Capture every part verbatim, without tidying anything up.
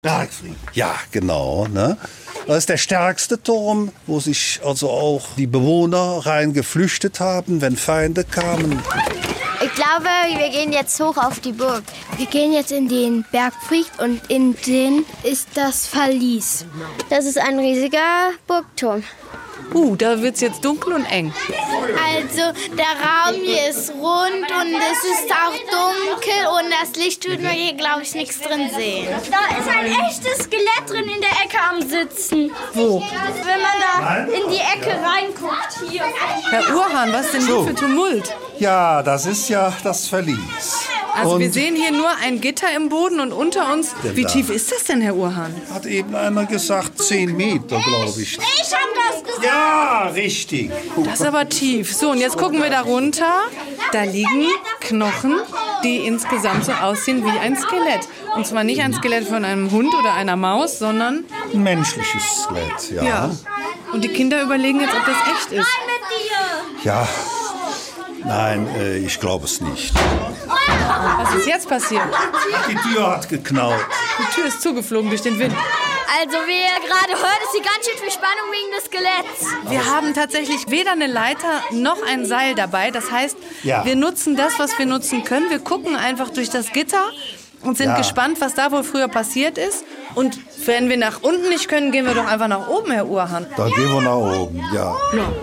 Bergfried. Ja, genau. Ne? Das ist der stärkste Turm, wo sich also auch die Bewohner rein geflüchtet haben, wenn Feinde kamen. Ich glaube, wir gehen jetzt hoch auf die Burg. Wir gehen jetzt in den Bergfried und in den ist das Verlies. Das ist ein riesiger Burgturm. Uh, da wird's jetzt dunkel und eng. Also, der Raum hier ist rund und es ist auch dunkel und das Licht tut mir hier, glaube ich, nichts drin sehen. Da ist ein echtes Skelett drin in der Ecke am Sitzen. Wo? Wenn man da in die Ecke reinguckt, hier. Herr Urhan, was denn So. hier für Tumult? Ja, das ist ja das Verlies. Also und wir sehen hier nur ein Gitter im Boden und unter uns. Wie da. tief ist das denn, Herr Urhan? Hat eben einer gesagt, zehn Meter, glaube ich. Ich hab das gesagt. Ja, richtig. Das ist aber tief. So, und jetzt gucken wir da runter. Da liegen Knochen, die insgesamt so aussehen wie ein Skelett. Und zwar nicht ein Skelett von einem Hund oder einer Maus, sondern... Ein menschliches Skelett, ja. Ja. Und die Kinder überlegen jetzt, ob das echt ist. Ja, nein, äh, ich glaube es nicht. Was ist jetzt passiert? Die Tür hat geknallt. Die Tür ist zugeflogen durch den Wind. Also, wie ihr gerade hört, ist hier ganz schön viel Spannung wegen des Skeletts. Wir haben tatsächlich weder eine Leiter noch ein Seil dabei. Das heißt, Ja. wir nutzen das, was wir nutzen können. Wir gucken einfach durch das Gitter und sind Ja. gespannt, was da wohl früher passiert ist. Und wenn wir nach unten nicht können, gehen wir doch einfach nach oben, Herr Urhan. Dann gehen wir nach oben, ja.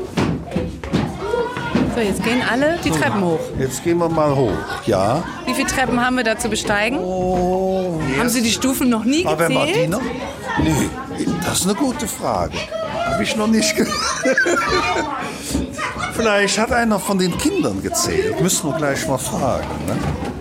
So, jetzt gehen alle die Treppen hoch. Jetzt gehen wir mal hoch, ja. Wie viele Treppen haben wir da zu besteigen? Oh, Haben Sie die Stufen noch nie aber gezählt? Martina? Nee, das ist eine gute Frage. Habe ich noch nicht ge Vielleicht hat einer von den Kindern gezählt. Müssen wir gleich mal fragen. Ne?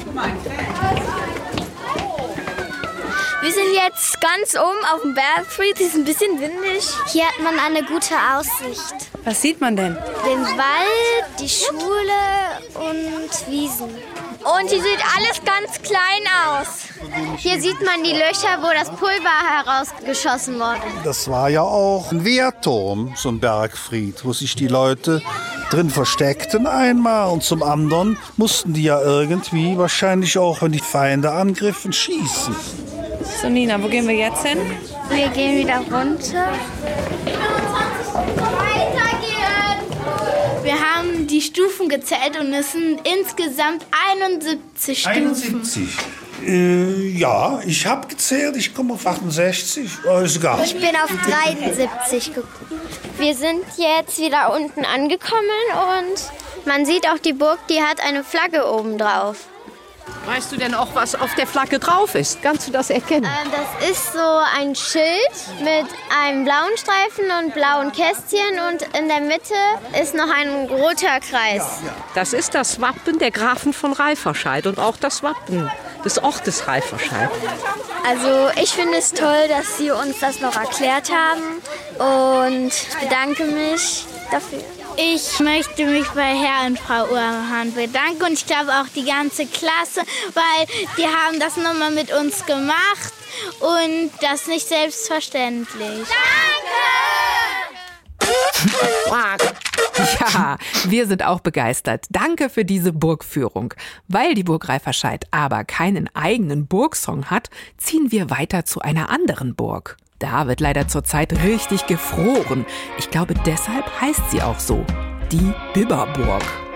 Wir sind jetzt ganz oben auf dem Bergfried. Es ist ein bisschen windig. Hier hat man eine gute Aussicht. Was sieht man denn? Den Wald, die Schule und Wiesen. Und hier sieht alles ganz klein aus. Hier sieht man die Löcher, wo das Pulver herausgeschossen wurde. Das war ja auch ein Wehrturm, so ein Bergfried, wo sich die Leute drin versteckten einmal. Und zum anderen mussten die ja irgendwie, wahrscheinlich auch, wenn die Feinde angriffen, schießen. So, Nina, wo gehen wir jetzt hin? Wir gehen wieder runter. Wir haben die Stufen gezählt und es sind insgesamt einundsiebzig Stufen. einundsiebzig? Äh, ja, ich habe gezählt, ich komme auf achtundsechzig. Oh, ist egal. Ich bin auf dreiundsiebzig gekommen. Wir sind jetzt wieder unten angekommen und man sieht auch die Burg, die hat eine Flagge oben drauf. Weißt du denn auch, was auf der Flagge drauf ist? Kannst du das erkennen? Ähm, das ist so ein Schild mit einem blauen Streifen und blauen Kästchen und in der Mitte ist noch ein roter Kreis. Das ist das Wappen der Grafen von Reiferscheid und auch das Wappen des Ortes Reiferscheid. Also ich finde es toll, dass Sie uns das noch erklärt haben und ich bedanke mich dafür. Ich möchte mich bei Herr und Frau Urhan bedanken und ich glaube auch die ganze Klasse, weil die haben das nochmal mit uns gemacht und das ist nicht selbstverständlich. Danke! Ja, wir sind auch begeistert. Danke für diese Burgführung. Weil die Burg Reiferscheid aber keinen eigenen Burgsong hat, ziehen wir weiter zu einer anderen Burg. Da wird leider zurzeit richtig gefroren. Ich glaube, deshalb heißt sie auch so. Die Bibberburg.